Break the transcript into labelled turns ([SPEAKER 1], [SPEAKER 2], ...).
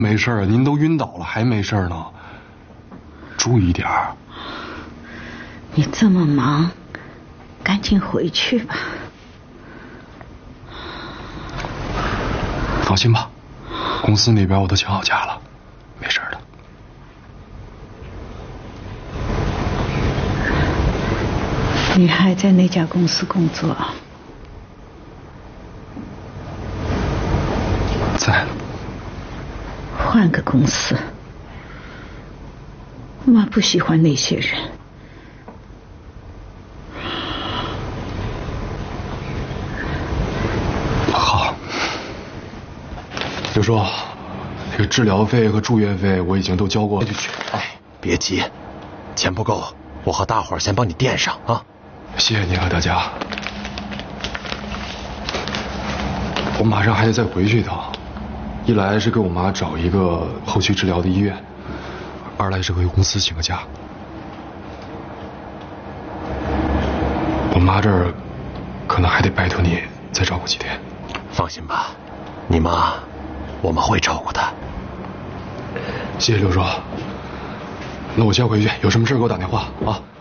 [SPEAKER 1] 没事儿，您都晕倒了还没事呢，注意点儿。
[SPEAKER 2] 你这么忙，赶紧回去吧。
[SPEAKER 1] 放心吧，公司那边我都请好假了，没事的。
[SPEAKER 2] 你还在那家公司工作？
[SPEAKER 1] 在。
[SPEAKER 2] 换个公司。妈不喜欢那些人。
[SPEAKER 1] 好。刘叔，这个治疗费和住院费我已经都交过了。
[SPEAKER 3] 哎，别急，钱不够，我和大伙儿先帮你垫上啊。
[SPEAKER 1] 谢谢您啊，大家。我马上还得再回去一趟，一来是给我妈找一个后续治疗的医院，二来是回公司请个假。我妈这儿可能还得拜托你再照顾几天。
[SPEAKER 3] 放心吧，你妈我们会照顾她。
[SPEAKER 1] 谢谢刘叔，那我先回去，有什么事给我打电话啊。